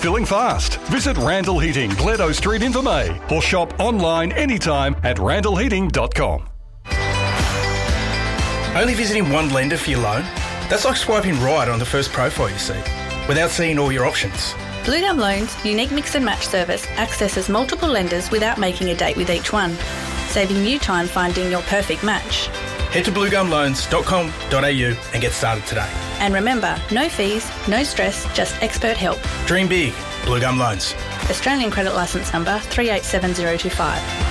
Filling fast? Visit Randall Heating, Gledo Street, Invermay, or shop online anytime at randallheating.com. Only visiting one lender for your loan? That's like swiping right on the first profile you see, without seeing all your options. Blue Gum Loans' unique mix and match service accesses multiple lenders without making a date with each one, saving you time finding your perfect match. Head to bluegumloans.com.au and get started today. And remember, no fees, no stress, just expert help. Dream big. Blue Gum Loans. Australian Credit Licence Number 387025.